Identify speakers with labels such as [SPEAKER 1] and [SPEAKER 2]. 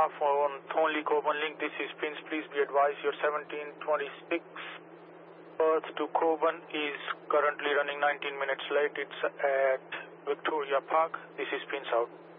[SPEAKER 1] aircraft on Thornley Coburn link. This is Prince. Please be advised your 1726 Perth to Coburn is currently running 19 minutes late. It's at Victoria Park. This is Prince out.